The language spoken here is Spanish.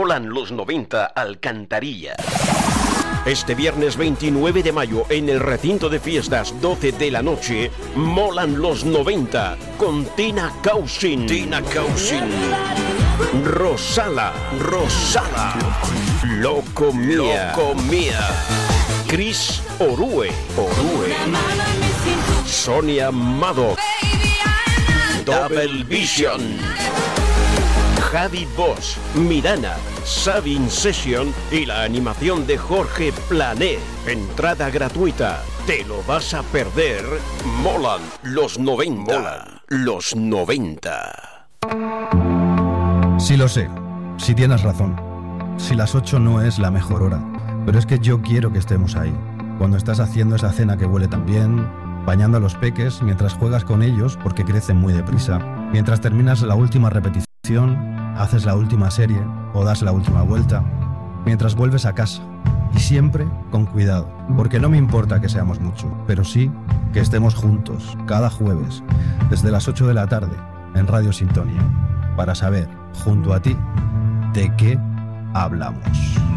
Molan los 90 Alcantarilla. Este viernes 29 de mayo en el recinto de fiestas 12 de la noche, Molan los 90 con Tina Causin. Rosala. Loco Mía. Chris Orue. Sonia Maddox. Double Vision. Javi Bosch, Mirana, Sabin Session y la animación de Jorge Plané. Entrada gratuita. ¿Te lo vas a perder? Molan los 90. Los 90. Sí lo sé, si tienes razón. Si las 8 no es la mejor hora. Pero es que yo quiero que estemos ahí. Cuando estás haciendo esa cena que huele tan bien, bañando a los peques, mientras juegas con ellos porque crecen muy deprisa, mientras terminas la última repetición, haces la última serie o das la última vuelta, mientras vuelves a casa. Y siempre con cuidado, porque no me importa que seamos mucho, pero sí que estemos juntos cada jueves desde las 8 de la tarde en Radio Sintonía, para saber, junto a ti, de qué hablamos.